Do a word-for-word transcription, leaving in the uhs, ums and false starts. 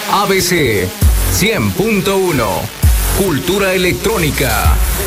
A B C cien punto uno. Cultura electrónica.